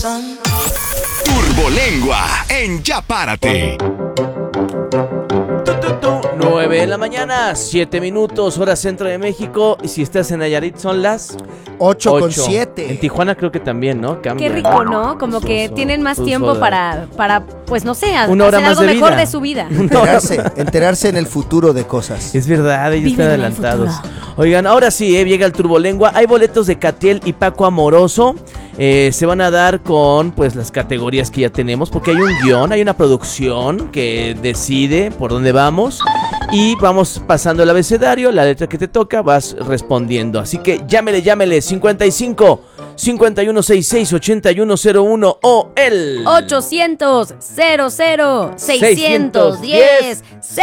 corazón. Turbolengua en Ya Párate. 9 de la mañana, 7 minutos, hora centro de México. Y si estás en Nayarit son las 8:07. En Tijuana creo que también, ¿no? Cambia. Qué rico, ¿no? Como que tienen más tiempo para, pues no sé, una hora hacer más algo de mejor vida. de su vida. Enterarse en el futuro de cosas. Es verdad, ellos Viven están en el adelantados. futuro. Oigan, ahora sí, llega el Turbolengua. Hay boletos de Catiel y Paco Amoroso. Se van a dar con pues las categorías que ya tenemos, porque hay un guión, hay una producción que decide por dónde vamos. Y vamos pasando el abecedario, la letra que te toca, vas respondiendo. Así que llámele, 55 5166 8101 o el 800 00 610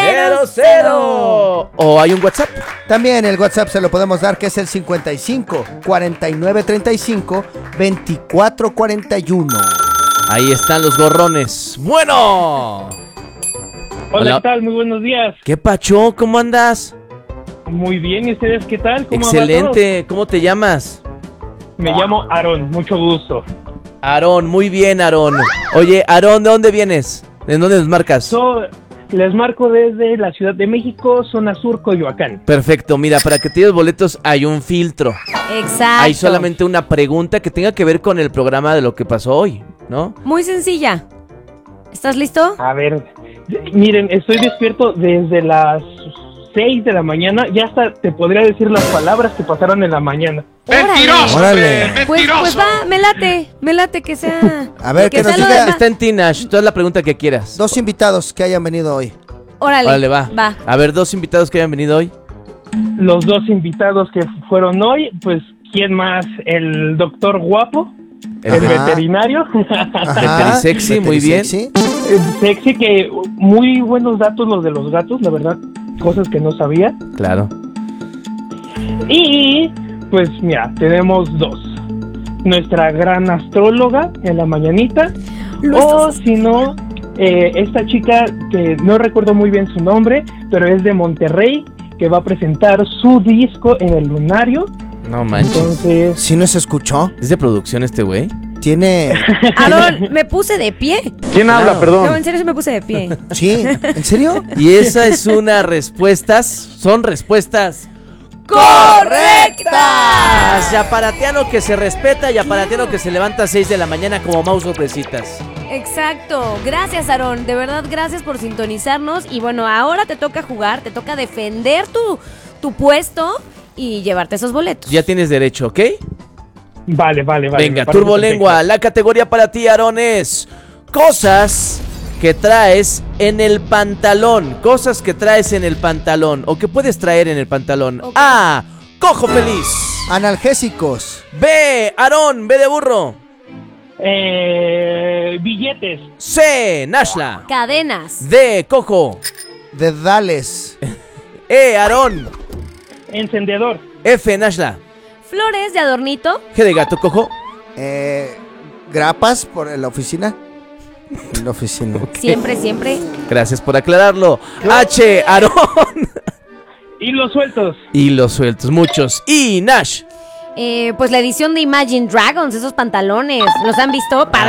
00. O hay un WhatsApp. También el WhatsApp se lo podemos dar, que es el 55 49 35 24 41. Ahí están los gorrones. Bueno. Hola, ¿qué tal? Muy buenos días. ¿Qué pacho? ¿Cómo andas? Muy bien, ¿y ustedes qué tal? ¿Cómo va Excelente. ¿Cómo te llamas? todo? Me llamo Aarón, mucho gusto. Aarón, muy bien, Aarón. Oye, Aarón, ¿de dónde vienes? ¿De dónde nos marcas? Les marco desde la Ciudad de México, zona sur, Coyoacán. Perfecto, mira, para que te des boletos hay un filtro. Exacto. Hay solamente una pregunta que tenga que ver con el programa de lo que pasó hoy, ¿no? Muy sencilla. ¿Estás listo? A ver, miren, estoy despierto desde las 6 de la mañana. Ya hasta te podría decir las palabras que pasaron en la mañana. ¡Mentiroso! Órale. Pues va, me late que sea. A ver, que nos sea lo diga- demás. Está en Tinash, tú haz la pregunta que quieras. Dos invitados que hayan venido hoy. Órale, Va. va. A ver, 2 invitados que hayan venido hoy. Los dos invitados que fueron hoy, pues, ¿quién más? El doctor Guapo, el Ajá. veterinario. Veterisexy, muy bien. Veterisexy. Sexy, que muy buenos datos los de los gatos, la verdad, cosas que no sabía. Claro. Y pues mira, tenemos dos. Nuestra gran astróloga en la mañanita, o si no, esta chica que no recuerdo muy bien su nombre, pero es de Monterrey, que va a presentar su disco en el Lunario. No manches. Entonces, ¿Sí nos escuchó? ¿Es de producción este güey? Tiene... Aarón, me puse de pie. ¿quién habla, perdón? No, en serio, sí me puse de pie. Sí, ¿en serio? Y esa es una respuestas, son respuestas ¡Correctas! Yaparateano que se respeta, yaparateano que se levanta a 6 de la mañana como Mau sorpresitas. Exacto. Gracias, Aarón. De verdad, gracias por sintonizarnos. Y bueno, ahora te toca jugar, te toca defender tu puesto y llevarte esos boletos. Ya tienes derecho, ¿ok? Vale. Venga, me parece Turbolengua, perfecto. la categoría para ti, Aarón, es cosas que traes en el pantalón. Cosas que traes en el pantalón o que puedes traer en el pantalón. Ok. A, cojo feliz. Analgésicos. B, Aarón, B de burro. Billetes, C, Nashla. Cadenas. D, cojo. Dedales. E, Aarón. encendedor, F, Nashla. Flores de adornito. G de gato, cojo. Grapas por la oficina. En la oficina. Siempre. Gracias por aclararlo. H, Aarón. hilos sueltos. Y los sueltos, muchos. Y Nash. Pues la edición de Imagine Dragons, esos pantalones. ¿Los han visto?